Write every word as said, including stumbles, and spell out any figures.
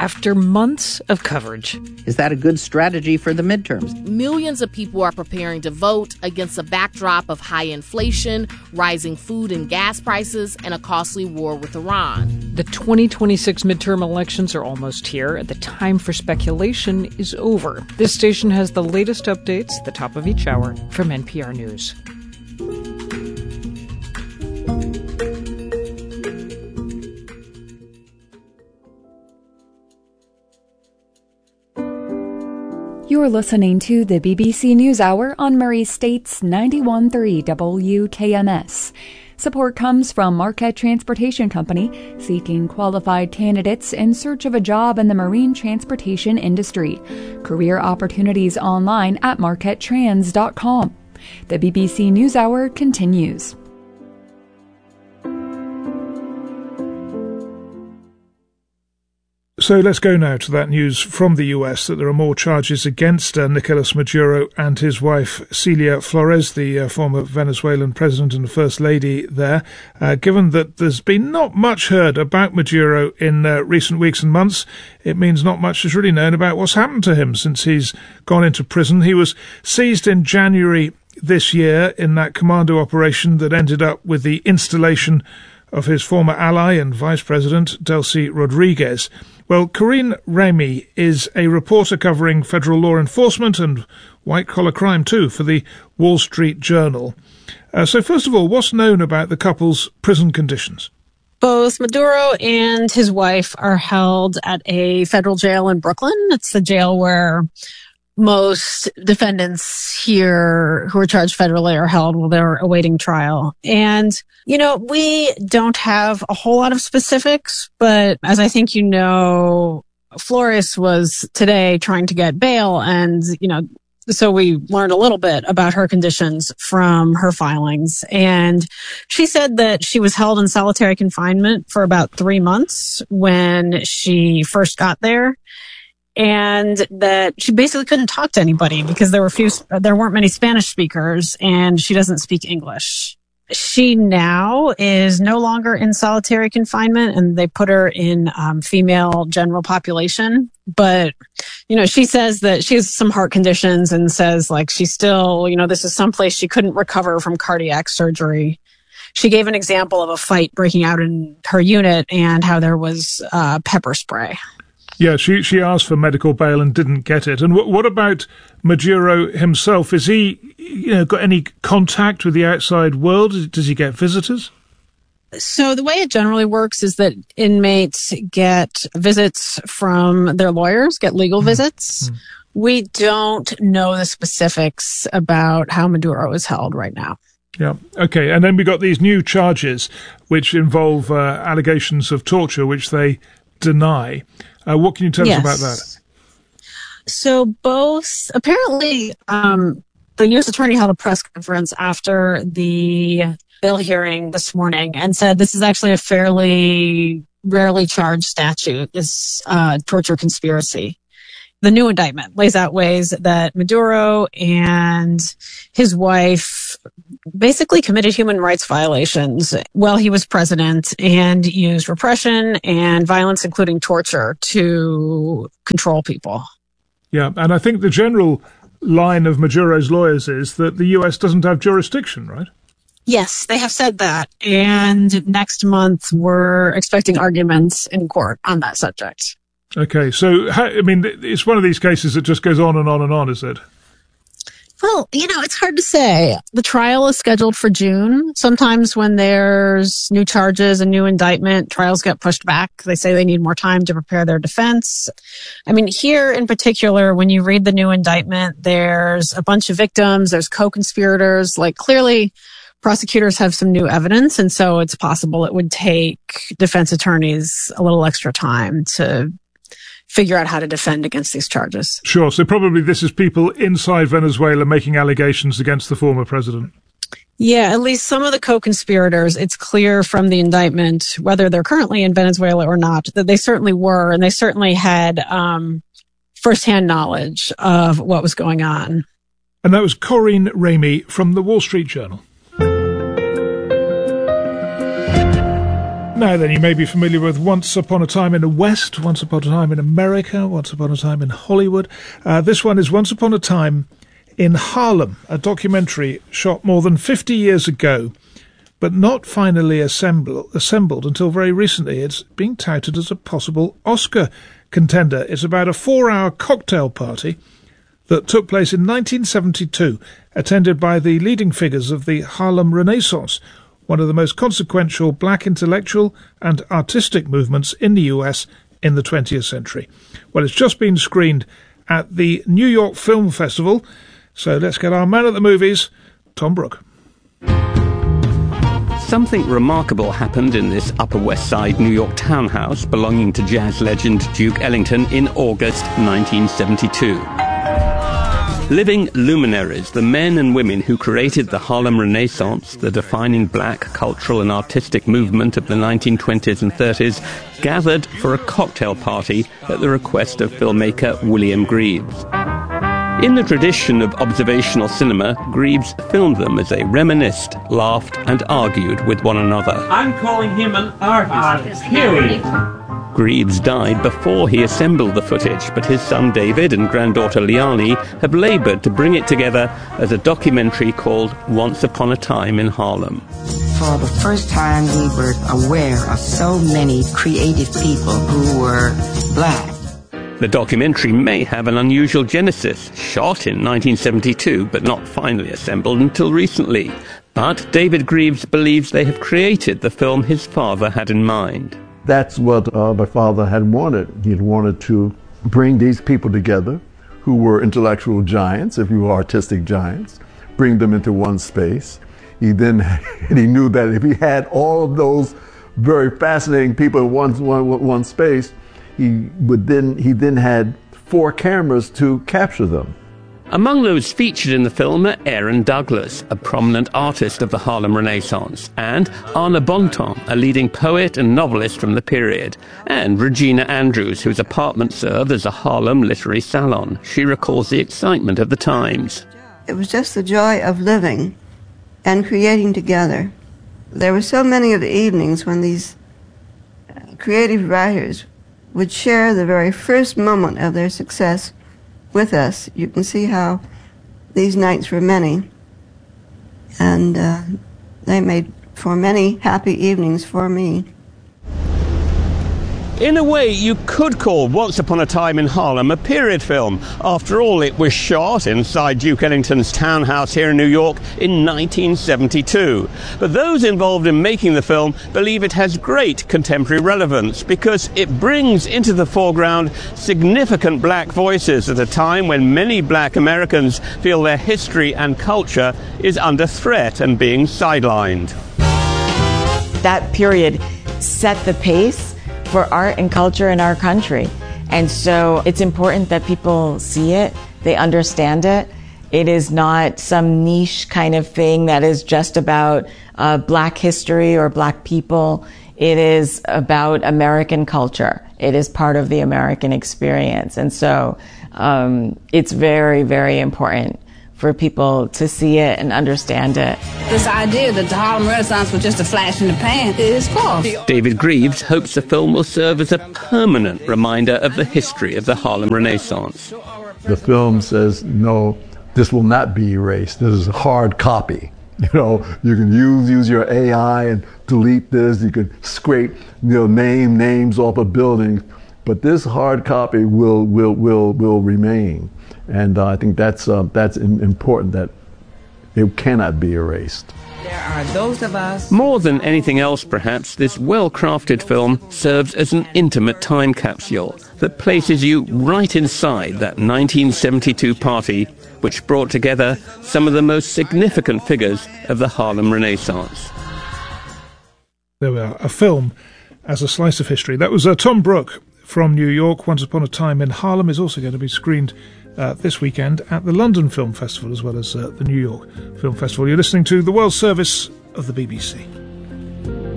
after months of coverage. Is that a good strategy for the midterms? Millions of people are preparing to vote against a backdrop of high inflation, rising food and gas prices, and a costly war with Iran. The twenty twenty-six midterm elections are almost here, and the time for speculation is over. This station has the latest updates at the top of each hour from N P R News. You're listening to the B B C NewsHour on Murray State's ninety-one point three W K M S. Support comes from Marquette Transportation Company, seeking qualified candidates in search of a job in the marine transportation industry. Career opportunities online at marquette trans dot com. The B B C NewsHour continues. So let's go now to that news from the U S that there are more charges against uh, Nicolas Maduro and his wife, Celia Flores, the uh, former Venezuelan president and first lady there. Uh, given that there's been not much heard about Maduro in uh, recent weeks and months, it means not much is really known about what's happened to him since he's gone into prison. He was seized in January this year in that commando operation that ended up with the installation of his former ally and vice president, Delcy Rodriguez. Well, Corinne Ramey is a reporter covering federal law enforcement and white-collar crime, too, for the Wall Street Journal. Uh, so, first of all, what's known about the couple's prison conditions? Both Maduro and his wife are held at a federal jail in Brooklyn. It's the jail where most defendants here who are charged federally are held while they're awaiting trial. And, you know, we don't have a whole lot of specifics, but as I think you know, Flores was today trying to get bail, and, you know, so we learned a little bit about her conditions from her filings. And she said that she was held in solitary confinement for about three months when she first got there, and that she basically couldn't talk to anybody because there were few, there weren't many Spanish speakers, and she doesn't speak English. She now is no longer in solitary confinement, and they put her in um, female general population. But, you know, she says that she has some heart conditions and says, like, she still, you know, this is someplace she couldn't recover from cardiac surgery. She gave an example of a fight breaking out in her unit and how there was uh, pepper spray. Yeah, she she asked for medical bail and didn't get it. And what, what about Maduro himself? Is he, you know, got any contact with the outside world? Does he get visitors? So the way it generally works is that inmates get visits from their lawyers, get legal mm. visits. Mm. We don't know the specifics about how Maduro is held right now. Yeah. Okay. And then we got these new charges which involve uh, allegations of torture, which they deny. Uh, what can you tell yes. us about that? So both, apparently, um, the U S attorney held a press conference after the bill hearing this morning and said this is actually a fairly rarely charged statute, this uh, torture conspiracy. The new indictment lays out ways that Maduro and his wife basically committed human rights violations while he was president and used repression and violence, including torture, to control people. Yeah, and I think the general line of Maduro's lawyers is that the U S doesn't have jurisdiction, right? Yes, they have said that. And next month, we're expecting arguments in court on that subject. Okay, so, I mean, it's one of these cases that just goes on and on and on, is it? Well, you know, it's hard to say. The trial is scheduled for June. Sometimes when there's new charges, a new indictment, trials get pushed back. They say they need more time to prepare their defense. I mean, here in particular, when you read the new indictment, there's a bunch of victims, there's co-conspirators. Like, clearly, prosecutors have some new evidence, and so it's possible it would take defense attorneys a little extra time to figure out how to defend against these charges. Sure. So probably this is people inside Venezuela making allegations against the former president. Yeah, at least some of the co-conspirators, it's clear from the indictment, whether they're currently in Venezuela or not, that they certainly were, and they certainly had um, firsthand knowledge of what was going on. And that was Corinne Ramey from the Wall Street Journal. Now then, you may be familiar with Once Upon a Time in the West, Once Upon a Time in America, Once Upon a Time in Hollywood. Uh, this one is Once Upon a Time in Harlem, a documentary shot more than fifty years ago, but not finally assemble, assembled until very recently. It's being touted as a possible Oscar contender. It's about a four-hour cocktail party that took place in nineteen seventy-two, attended by the leading figures of the Harlem Renaissance, one of the most consequential black intellectual and artistic movements in the U S in the twentieth century. Well, it's just been screened at the New York Film Festival, so let's get our man at the movies, Tom Brooke. Something remarkable happened in this Upper West Side New York townhouse belonging to jazz legend Duke Ellington in August nineteen seventy-two. Living luminaries, the men and women who created the Harlem Renaissance, the defining black cultural and artistic movement of the nineteen twenties and thirties, gathered for a cocktail party at the request of filmmaker William Greaves. In the tradition of observational cinema, Greaves filmed them as they reminisced, laughed, and argued with one another. I'm calling him an artist, period. Greaves died before he assembled the footage, but his son David and granddaughter Liani have laboured to bring it together as a documentary called Once Upon a Time in Harlem. For the first time, we were aware of so many creative people who were black. The documentary may have an unusual genesis, shot in nineteen seventy-two, but not finally assembled until recently. But David Greaves believes they have created the film his father had in mind. That's what uh, my father had wanted. He had wanted to bring these people together who were intellectual giants, if you were artistic giants, bring them into one space. He then, and he knew that if he had all of those very fascinating people in one, one, one space, he would then, he then had four cameras to capture them. Among those featured in the film are Aaron Douglas, a prominent artist of the Harlem Renaissance, and Anna Bontemps, a leading poet and novelist from the period, and Regina Andrews, whose apartment served as a Harlem literary salon. She recalls the excitement of the times. It was just the joy of living and creating together. There were so many of the evenings when these creative writers would share the very first moment of their success with us. You can see how these nights were many, and uh, they made for many happy evenings for me. In a way, you could call Once Upon a Time in Harlem a period film. After all, it was shot inside Duke Ellington's townhouse here in New York in nineteen seventy-two. But those involved in making the film believe it has great contemporary relevance because it brings into the foreground significant black voices at a time when many black Americans feel their history and culture is under threat and being sidelined. That period set the pace for art and culture in our country. And so it's important that people see it, they understand it. It is not some niche kind of thing that is just about uh, black history or black people. It is about American culture. It is part of the American experience. And so um, it's very, very important for people to see it and understand it. This idea that the Harlem Renaissance was just a flash in the pan is false. David Greaves hopes the film will serve as a permanent reminder of the history of the Harlem Renaissance. The film says, no, this will not be erased. This is a hard copy. You know, you can use use your A I and delete this. You can scrape, you know, name names off of buildings, but this hard copy will will will will remain. And uh, I think that's uh, that's important, that it cannot be erased. There are those of us... More than anything else, perhaps, this well-crafted film serves as an intimate time capsule that places you right inside that nineteen seventy-two party which brought together some of the most significant figures of the Harlem Renaissance. There we are, a film as a slice of history. That was uh, Tom Brooke from New York. Once Upon a Time in Harlem is also going to be screened Uh, this weekend at the London Film Festival as well as uh, the New York Film Festival. You're listening to the World Service of the B B C.